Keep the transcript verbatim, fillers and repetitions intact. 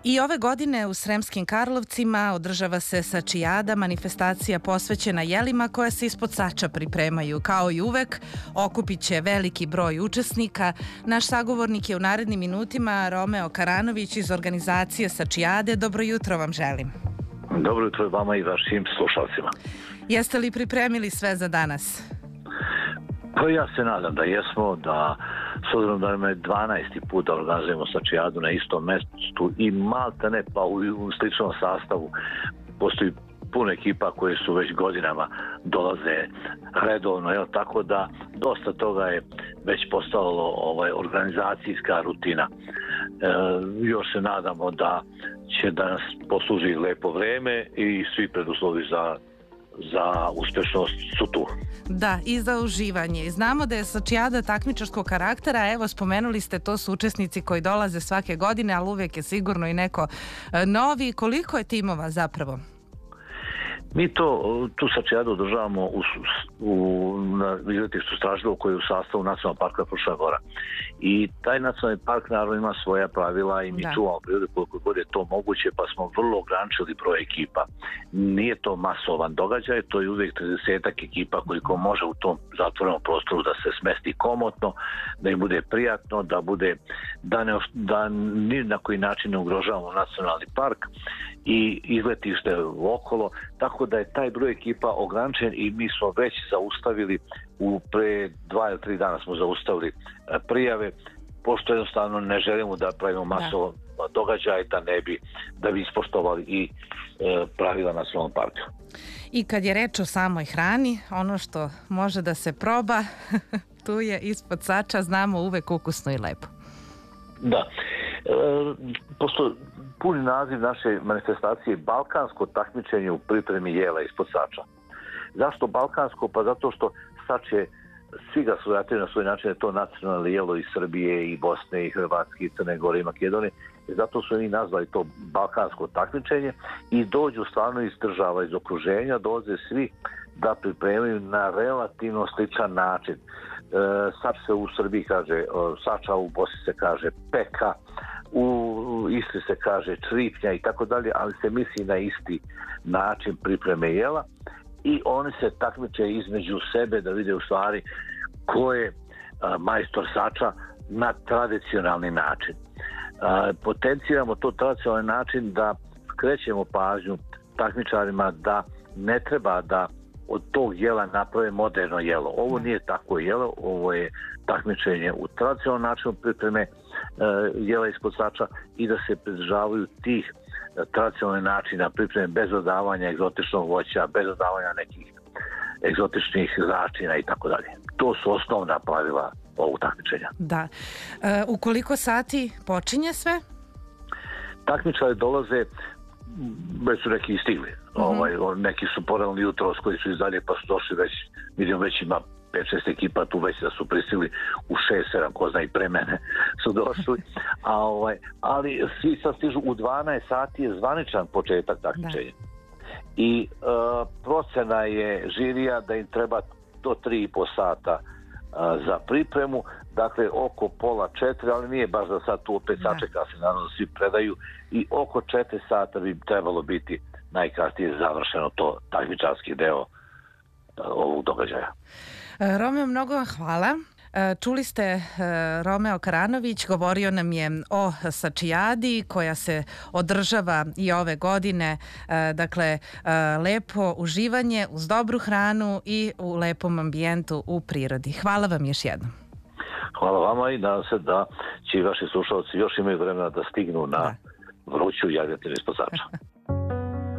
I ove godine u Sremskim Karlovcima održava se Sačijada, manifestacija posvećena jelima koja se ispod Sača pripremaju. Kao i uvek, okupit će veliki broj učesnika. Naš sagovornik je u narednim minutima Romeo Karanović iz organizacije Sačijade. Dobro jutro vam želim. Dobro jutro vama i vašim slušalcima. Jeste li pripremili sve za danas? Pa ja se nadam da jesmo, da s obzirom da nam je dvanaesti put da organizujemo Sačijadu na istom mestu i malte ne pa u, u sličnom sastavu postoji puno ekipa koje su već godinama dolaze redovno, jel, tako da dosta toga je već postalo ovaj, organizacijska rutina. E, još se nadamo da će da nas posluži lepo vreme i svi preduslovi za za uspešnost su tu. Da, i za uživanje. Znamo da je Sačijada takmičarskog karaktera, evo spomenuli ste, to su učesnici koji dolaze svake godine, ali uvijek je sigurno i neko novi. Koliko je timova zapravo? Mi to, tu Sačijadu održavamo u, u, na izletištu Straždovo koje je u sastavu Nacionalnog parka Fruška Gora. I taj nacionalni park naravno ima svoja pravila i mi da. čuvamo prirodu koliko god je to moguće, pa smo vrlo ograničili broj ekipa. Nije to masovan događaj, to je uvijek tridesetak ekipa koliko može u tom zatvorenom prostoru da se smesti komotno, da im bude prijatno, da bude da, ne, da ni na koji način ne ugrožavamo nacionalni park i izletište okolo, tako da je taj broj ekipa ograničen i mi smo već zaustavili u pre dva ili tri dana smo zaustavili prijave, pošto jednostavno ne želimo da pravimo masovo da. događaj da ne bi da bi ispoštovali i e, pravila nacionalnog parka. I kad je reč o samoj hrani, ono što može da se proba tu je ispod Sača, znamo, uvek ukusno i lepo. Da. E, pošto puni naziv naše manifestacije Balkansko takmičenje u pripremi jela ispod Sača. Zašto balkansko? Pa zato što Sač je, svi ga svojataju na svoj način, je to nacionalno jelo iz Srbije i Bosne i Hrvatske i Crne Gore i Makedonije. I zato su oni nazvali to balkansko takmičenje i dođu stvarno iz država, iz okruženja, dolaze svi da pripremaju na relativno sličan način. E, Sač se u Srbiji kaže Sača, u Bosni se kaže peka, u Istri se kaže čripnja i tako dalje, ali se misli na isti način pripreme jela i oni se takmiče između sebe da vide u stvari ko je a, majstor Sača na tradicionalni način. A, potenciramo to tradicionalni način da skrećemo pažnju takmičarima da ne treba da od tog jela naprave moderno jelo. Ovo nije tako jelo, ovo je takmičenje u tradicionalnom načinu pripreme e, jela ispod Sača i da se pridržavaju tih e, tradicionalnih načina pripreme bez dodavanja egzotičnog voća, bez dodavanja nekih egzotičnih začina i tako dalje. To su osnovna pravila ovog takmičenja. Da. E, u koliko sati počinje sve? Takmičari dolaze, već su neki stigli. Mm-hmm. Ovaj, neki su poranili jutros koji su izdalje pa su došli već, vidim već ima pet šest ekipa tu već da su pristigli u šest sedam, ko zna i pre mene su došli. A, ovaj, ali svi sad stižu u dvanaest sati je zvaničan početak takmičenja. I uh, procena je žirija da im treba do tri i po sata uh, za pripremu, dakle oko pola četiri, ali nije baš da sad tu opet sačeka se, naravno svi predaju i oko četiri sata bi trebalo biti najkasnije završeno to takmičarski deo uh, ovog događaja. Romeo, mnogo hvala. Čuli ste, Romeo Karanović govorio nam je o Sačijadi koja se održava i ove godine, dakle lepo uživanje uz dobru hranu i u lepom ambijentu u prirodi. Hvala vam još jednom. Hvala vama i nadam se da će i vaši slušalci još imaju vremena da stignu na da. vruću jagnjetinu ispod Sača.